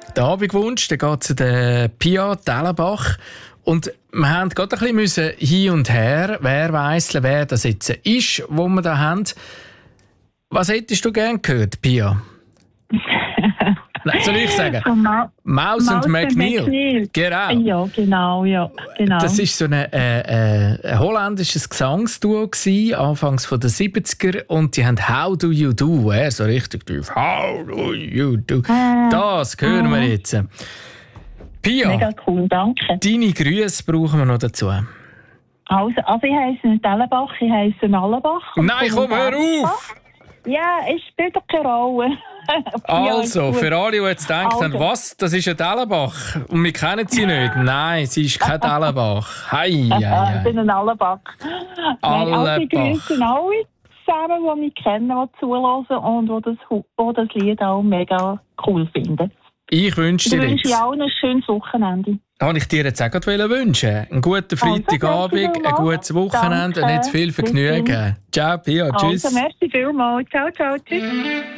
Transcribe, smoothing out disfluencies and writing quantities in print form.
Den Abendwunsch, der geht zu der Pia Dellenbach. Und wir haben gerade ein bisschen hin und her, wer weiss, wer das jetzt ist, wo wir da haben. Was hättest du gerne gehört, Pia? Soll ich sagen? Maus und McNeil. Genau. Ja, genau. Das war so ein holländisches Gesangsduo gewesen, anfangs der 70er. Und die haben «How do you do?» so richtig tief. «How do you do?» Das hören wir jetzt. Pia, mega cool, danke. Deine Grüße brauchen wir noch dazu. Also ich heisse nicht Dellenbach, ich heisse Allenbach. Nein, komm, hör auf! Ja, es spielt doch keine Rolle. Also, für alle, die jetzt denken, was, das ist ein Dellenbach und wir kennen sie nicht. Nein, sie ist kein Dellenbach. Ich bin ein Allenbach. Also ich grüße alle zusammen, die mich kennen, die zuhören und die das Lied auch mega cool finden. Ich wünsche dir jetzt... Ich wünsche allen ein schönes Wochenende. Habe ich dir jetzt auch gerade wünschen. Einen guten Freitagabend, ein gutes Wochenende und jetzt viel Vergnügen. Ciao, Pia. Tschüss. Also, merci vielmals. Ciao, tschüss.